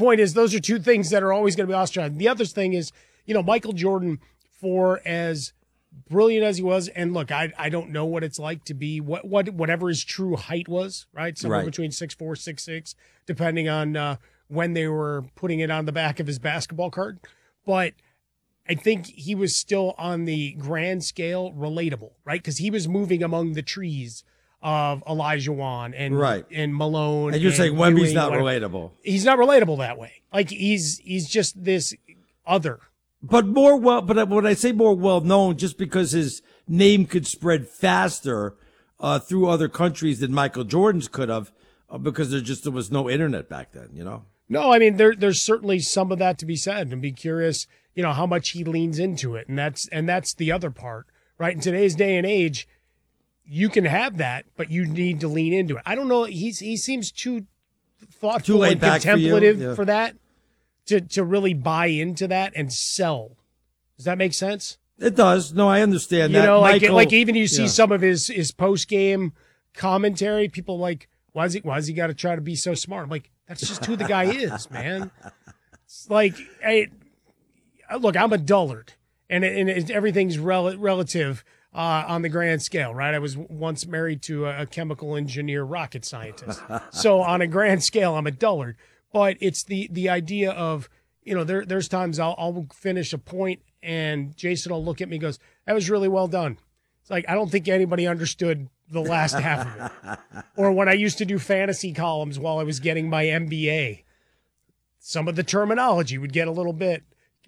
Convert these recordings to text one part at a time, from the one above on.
point is those are two things that are always going to be ostracized. The other thing is, Michael Jordan, for as brilliant as he was, and look, I don't know what it's like to be whatever his true height was, right? Somewhere between 6'4", 6'6", depending on when they were putting it on the back of his basketball card. But I think he was still on the grand scale relatable, right? Because he was moving among the trees of Elijah Wan and Malone. And you're saying Wemby's not relatable. He's not relatable that way. Like he's just this other. But when I say more well known, just because his name could spread faster through other countries than Michael Jordan's could have, because there was no internet back then, No, I mean there's certainly some of that to be said, and be curious, how much he leans into it, and that's the other part, right? In today's day and age, you can have that, but you need to lean into it. I don't know. He seems too thoughtful and contemplative for that. To really buy into that and sell. Does that make sense? It does. No, I understand that. Michael, like even you see some of his post-game commentary, people like, why is he got to try to be so smart? I'm like, that's just who the guy is, man. It's like, hey, look, I'm a dullard, and everything's relative on the grand scale, right? I was once married to a chemical engineer rocket scientist. So on a grand scale, I'm a dullard. But it's the idea of, there's times I'll finish a point and Jason will look at me and goes, that was really well done. It's like, I don't think anybody understood the last half of it. Or when I used to do fantasy columns while I was getting my MBA, some of the terminology would get a little bit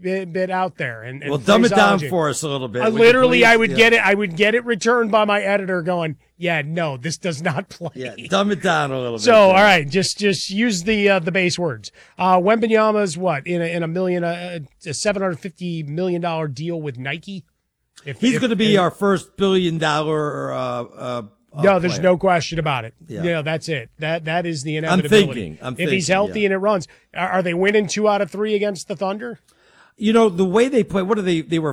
out there. And well, dumb it down for us a little bit. I would get it returned by my editor going, yeah, no, this does not play. Yeah, dumb it down a little bit. So, all right, just use the base words. Wembanyama's what in a $750 million deal with Nike? He's going to be our first $1 billion. No, there's no question about it. Yeah, that's it. That is the inevitability. I'm thinking, if he's healthy and it runs, are they winning 2 out of 3 against the Thunder? The way they play, what are they? They were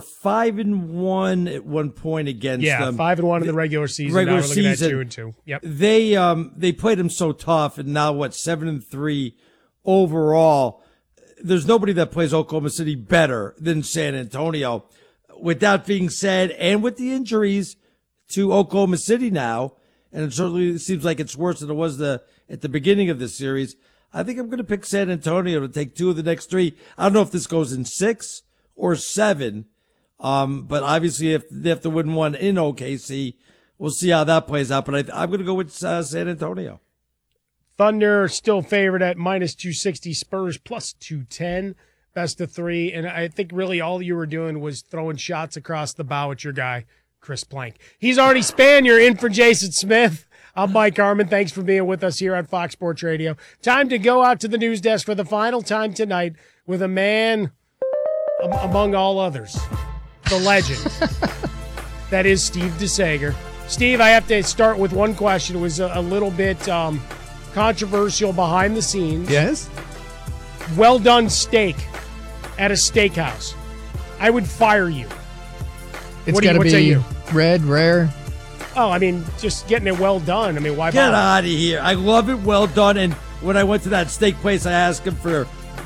5-1 at one point against them. 5-1 in the regular season. Now we're looking at 2-2. Yep. They played them so tough, and now 7-3 overall. There's nobody that plays Oklahoma City better than San Antonio. With that being said, and with the injuries to Oklahoma City now, and it certainly seems like it's worse than it was at the beginning of the series, I think I'm going to pick San Antonio to take 2 of the next 3. I don't know if this goes in 6 or 7, but obviously if they have to win one in OKC, we'll see how that plays out. But I'm going to go with San Antonio. Thunder still favored at -260, Spurs +210, best of 3. And I think really all you were doing was throwing shots across the bow at your guy, Chris Plank. He's Artie Spanier in for Jason Smith. I'm Mike Harmon. Thanks for being with us here on Fox Sports Radio. Time to go out to the news desk for the final time tonight with a man among all others, the legend. That is Steve DeSager. Steve, I have to start with one question. It was a little bit controversial behind the scenes. Yes? Well done steak at a steakhouse. I would fire you. It's got to be red, rare. Oh, I mean, just getting it well done. I mean, why get bother? Out of here. I love it well done. And when I went to that steak place, I asked him for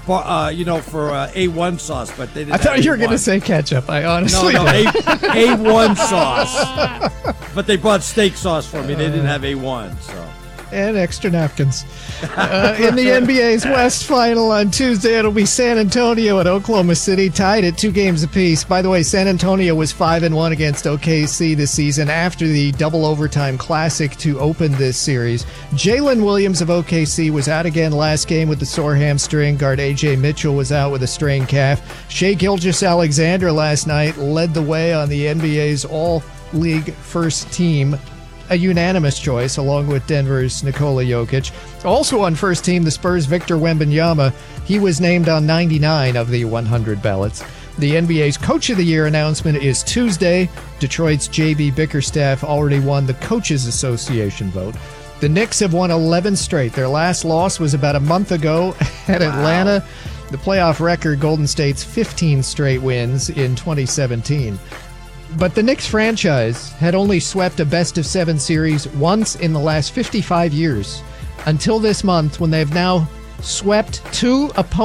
A1 sauce, but they didn't. I thought you were going to say ketchup. I honestly A1 sauce. But they brought steak sauce for me. They didn't have A1, so. And extra napkins. In the NBA's West Final on Tuesday, it'll be San Antonio at Oklahoma City, tied at 2 games apiece. By the way, San Antonio was 5-1 against OKC this season after the double overtime classic to open this series. Jalen Williams of OKC was out again last game with the sore hamstring. Guard A.J. Mitchell was out with a strained calf. Shai Gilgeous-Alexander last night led the way on the NBA's all-league first team, a unanimous choice, along with Denver's Nikola Jokic. Also on first team, the Spurs' Victor Wembanyama. He was named on 99 of the 100 ballots. The NBA's Coach of the Year announcement is Tuesday. Detroit's J.B. Bickerstaff already won the Coaches Association vote. The Knicks have won 11 straight. Their last loss was about a month ago at Atlanta. The playoff record, Golden State's 15 straight wins in 2017. But the Knicks franchise had only swept a best-of-7 series once in the last 55 years, until this month when they've now swept 2 opponents